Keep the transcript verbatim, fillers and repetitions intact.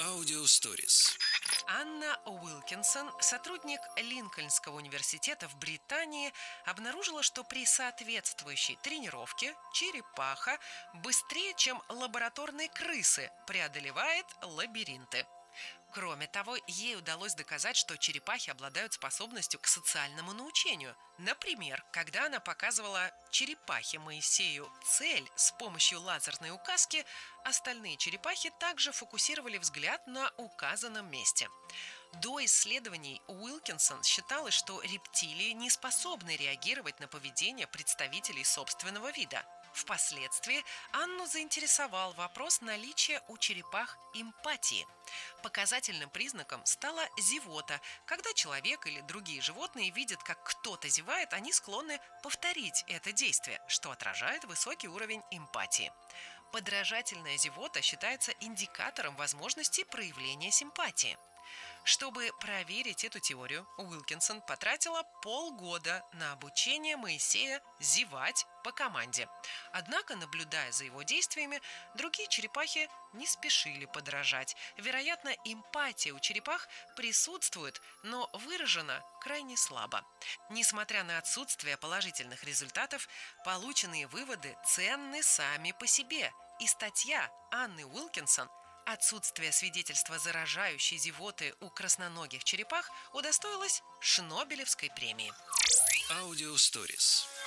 Аудиосторис. Анна Уилкинсон, сотрудник Линкольнского университета в Британии, обнаружила, что при соответствующей тренировке черепаха быстрее, чем лабораторные крысы, преодолевает лабиринты. Кроме того, ей удалось доказать, что черепахи обладают способностью к социальному научению. Например, когда она показывала черепахе Моисею цель с помощью лазерной указки, остальные черепахи также фокусировали взгляд на указанном месте. До исследований Уилкинсон считалось, что рептилии не способны реагировать на поведение представителей собственного вида. Впоследствии Анну заинтересовал вопрос наличия у черепах эмпатии. Показательным признаком стала зевота. Когда человек или другие животные видят, как кто-то зевает, они склонны повторить это действие, что отражает высокий уровень эмпатии. Подражательная зевота считается индикатором возможности проявления симпатии. Чтобы проверить эту теорию, Уилкинсон потратила полгода на обучение Моисея зевать по команде. Однако, наблюдая за его действиями, другие черепахи не спешили подражать. Вероятно, эмпатия у черепах присутствует, но выражена крайне слабо. Несмотря на отсутствие положительных результатов, полученные выводы ценны сами по себе. И статья Анны Уилкинсон «Отсутствие свидетельства заражающей зевоты у красноногих черепах» удостоилась Шнобелевской премии. Аудиосторис.